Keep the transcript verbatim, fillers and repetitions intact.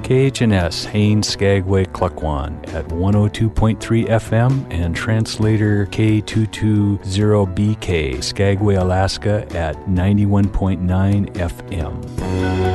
K H N S, Haines, Skagway, Klukwan at one oh two point three F M and translator K two two zero B K, Skagway, Alaska at ninety-one point nine F M.